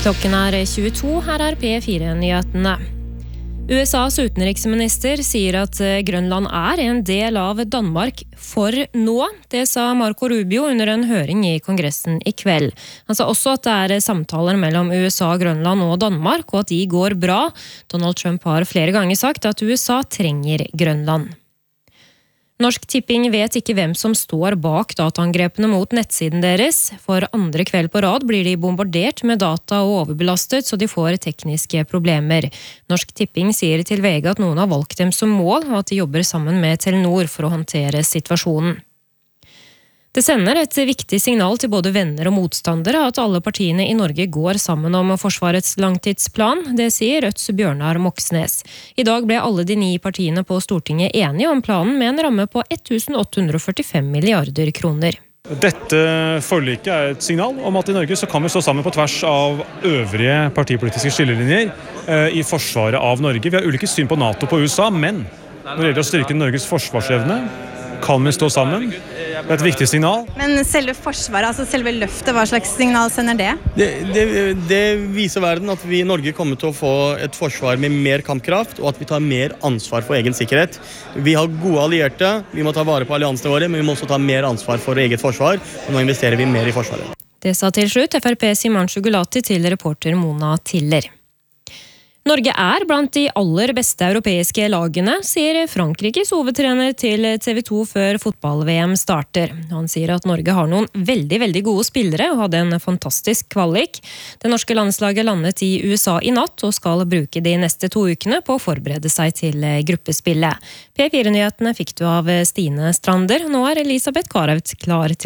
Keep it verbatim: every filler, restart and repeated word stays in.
Klokken er tjueto, her er P fire-nyhetene. U S A's utenriksminister sier at Grønland er en del av Danmark for nå. Det sa Marco Rubio under en høring i Kongressen i kveld. Han sa også at det er samtaler mellom U S A, Grønland og Danmark, og at de går bra. Donald Trump har flere ganger sagt at U S A trenger Grønland. Norsk Tipping vet ikke hvem som står bak dataangrepene mot nettsiden deres. For andre kveld på rad blir de bombardert med data og overbelastet, så de får tekniske problemer. Norsk Tipping sier til V G at noen har valgt dem som mål, og at de jobber sammen med Telenor for å håndtere situasjonen. Det sender et viktig signal til både venner og motstandere at alle partiene i Norge går sammen om Forsvarets langtidsplan, det sier Rødts Bjørnar Moxnes. I dag ble alle de ni partiene på Stortinget enige om planen med en ramme på ett tusen åtte hundre og førtifem milliarder kroner. Dette forliket er et signal om at i Norge så kan vi stå sammen på tvers av øvrige partipolitiske skillelinjer eh, i forsvaret av Norge. Vi har ulike syn på NATO på U S A, men når det gjelder å styrke Norges forsvarsevne, kan vi stå sammen. Det er et viktig signal. Men selve forsvaret, altså selve løftet, hva slags signal sender det? Det, det, det viser verden at vi i Norge kommer til å få et forsvar med mer kampkraft, og at vi tar mer ansvar for egen sikkerhet. Vi har gode allierte, vi må ta vare på alliansene våre, men vi må også ta mer ansvar for eget forsvar, og nå investerer vi mer i forsvaret. Det sa til slutt F R P's Himanshu Gulati til reporter Mona Tiller. Norge er blant de aller beste europeiske lagene, sier Frankrikes hovedtrener til T V to før fotball-V M starter. Han sier at Norge har noen veldig, veldig gode spillere og hadde en fantastisk kvalik. Det norske landslaget landet i U S A i natt og skal bruke de neste to ukene på å forberede seg til gruppespillet. P fire-nyhetene fikk du av Stine Strander. Nå er Elisabeth Karaut klar til